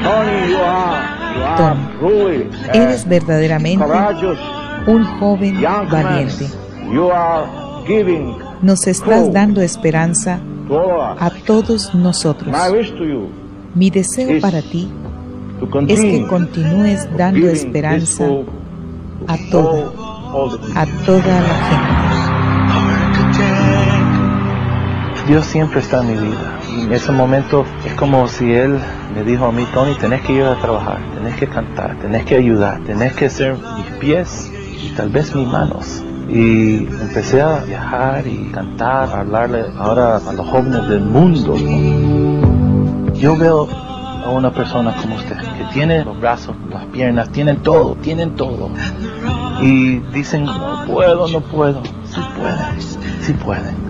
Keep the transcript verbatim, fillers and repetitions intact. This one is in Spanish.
Tony, eres verdaderamente un joven valiente. Nos estás dando esperanza a todos nosotros. Mi deseo para ti es que continúes dando esperanza a toda, a toda la gente. Dios siempre está en mi vida. Y en ese momento es como si Él me dijo a mí, Tony, tenés que ir a trabajar, tenés que cantar, tenés que ayudar, tenés que ser mis pies y tal vez mis manos. Y empecé a viajar y cantar, a hablarle ahora a los jóvenes del mundo. Yo veo a una persona como usted, que tiene los brazos, las piernas, tienen todo, tienen todo. Y dicen, no puedo, no puedo. Sí pueden, sí pueden.